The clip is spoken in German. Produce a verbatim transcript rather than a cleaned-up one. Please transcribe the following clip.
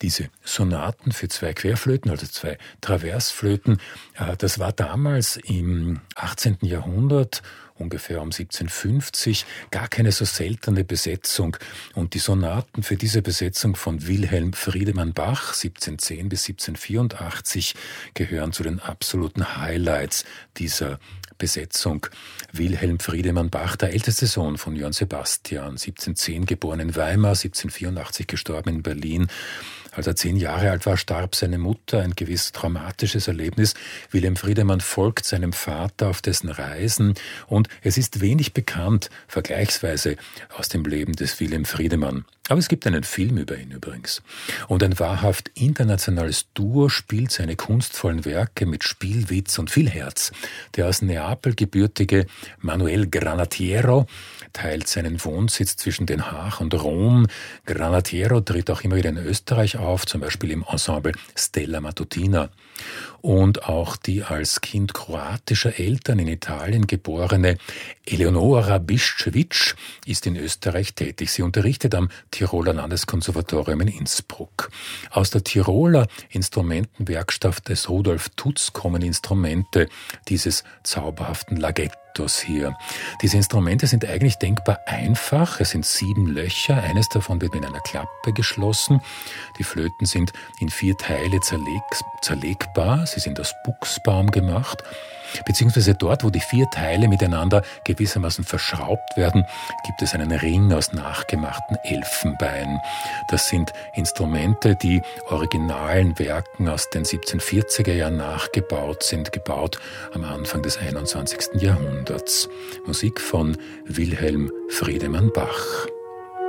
Diese Sonaten für zwei Querflöten, also zwei Traversflöten, das war damals im achtzehnten Jahrhundert, ungefähr um siebzehnhundertfünfzig, gar keine so seltene Besetzung. Und die Sonaten für diese Besetzung von Wilhelm Friedemann Bach, siebzehnhundertzehn bis siebzehnhundertvierundachtzig, gehören zu den absoluten Highlights dieser Besetzung. Wilhelm Friedemann Bach, der älteste Sohn von Johann Sebastian, siebzehnhundertzehn geboren in Weimar, siebzehnhundertvierundachtzig gestorben in Berlin. Als er zehn Jahre alt war, starb seine Mutter, ein gewiss traumatisches Erlebnis. Wilhelm Friedemann folgt seinem Vater auf dessen Reisen und es ist wenig bekannt, vergleichsweise, aus dem Leben des Wilhelm Friedemann. Aber es gibt einen Film über ihn übrigens. Und ein wahrhaft internationales Duo spielt seine kunstvollen Werke mit Spielwitz und viel Herz. Der aus Neapel gebürtige Manuel Granatiero teilt seinen Wohnsitz zwischen Den Haag und Rom. Granatiero tritt auch immer wieder in Österreich auf, zum Beispiel im Ensemble Stella Matutina. Und auch die als Kind kroatischer Eltern in Italien geborene Eleonora Biszewicz ist in Österreich tätig. Sie unterrichtet am Tiroler Landeskonservatorium in Innsbruck. Aus der Tiroler Instrumentenwerkstatt des Rudolf Tutz kommen Instrumente dieses zauberhaften Lagettos hier. Diese Instrumente sind eigentlich denkbar einfach. Es sind sieben Löcher. Eines davon wird mit einer Klappe geschlossen. Die Flöten sind in vier Teile zerleg zerlegbar. Sie sind aus Buchsbaum gemacht. Beziehungsweise dort, wo die vier Teile miteinander gewissermaßen verschraubt werden, gibt es einen Ring aus nachgemachten Elfenbein. Das sind Instrumente, die originalen Werken aus den siebzehnhundertvierziger Jahren nachgebaut sind, gebaut am Anfang des einundzwanzigsten Jahrhunderts. Musik von Wilhelm Friedemann Bach.